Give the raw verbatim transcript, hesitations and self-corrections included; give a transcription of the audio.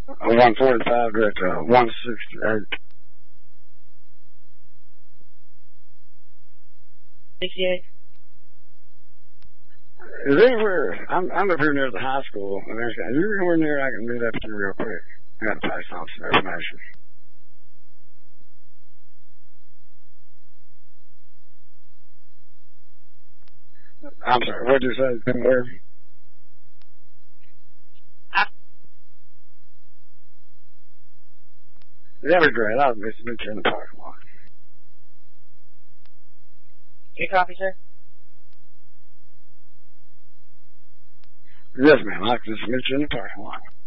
one forty-five to uh, one sixty-eight. sixty-eight. Is anywhere, I'm, I'm up here near the high school, and there's, is there anywhere near I can meet up to you real quick? I gotta pass on some information. I'm sorry, what did you say? Where? That'd be great. I'll meet you in the parking lot. Your copy, sir? Yes, ma'am. I'll just meet you in the parking lot.